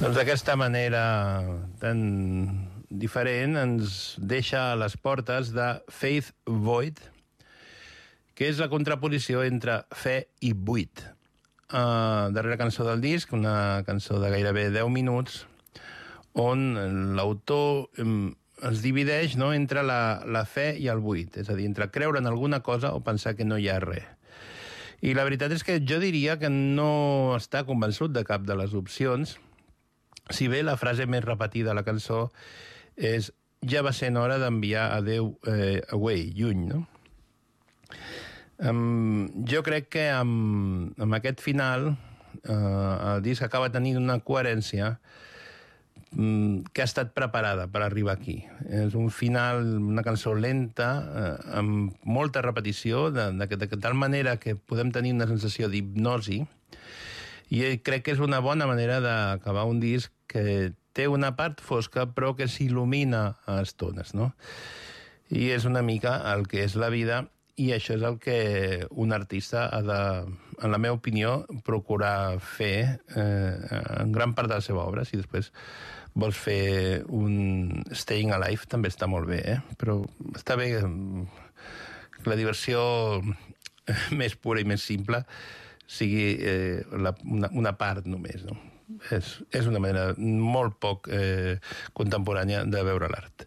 Doncs d'aquesta manera tan diferent ens deixa a les portes de Faith Void, que és la contraposició entre fe i buit. Darrera cançó del disc, una cançó de gairebé 10 minuts, on l'autor es divideix, no?, entre la fe i el buit, és a dir, entre creure en alguna cosa o pensar que no hi ha res. I la veritat és que jo diria que no està convençut de cap de les opcions, si bé la frase més repetida a la cançó és «Ja va sent hora d'enviar a Déu away, lluny», no? Jo crec que amb aquest final el disc acaba tenint una coherència que ha estat preparada per arribar aquí. És un final, una cançó lenta, amb molta repetició, de tal manera que podem tenir una sensació d'hipnosi, i crec que és una bona manera d'acabar un disc que té una part fosca però que s'il·lumina a estones, no? I és una mica el que és la vida, i això és el que un artista ha de, en la meva opinió, procurar fer en gran part de la seva obra. Si després vols fer un Staying Alive també està molt bé, però està bé que la diversió més pura i més simple sigui una part només, no? És una manera molt poc contemporània de veure l'art.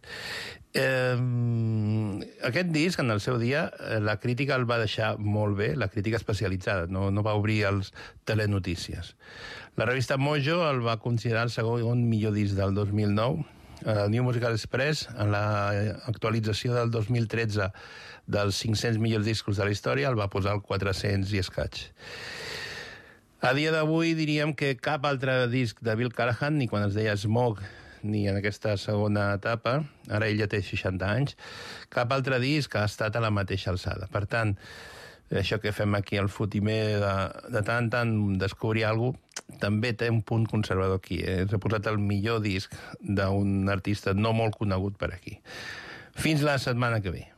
Aquest disc, en el seu dia, la crítica el va deixar molt bé, la crítica especialitzada, no va obrir els telenotícies. La revista Mojo el va considerar el segon millor disc del 2009, el New Musical Express, en l'actualització del 2013 dels 500 millors discos de la història, el va posar al 400 i escaig. A dia d'avui diríem que cap altre disc de Bill Callahan, ni quan es deia Smoke, ni en aquesta segona etapa, ara ell ja té 60 anys, cap altre disc ha estat a la mateixa alçada. Per tant, això que fem aquí, el fotimer de tant en tant descobrir alguna cosa, també té un punt conservador aquí. S'ha posat el millor disc d'un artista no molt conegut per aquí. Fins la setmana que ve.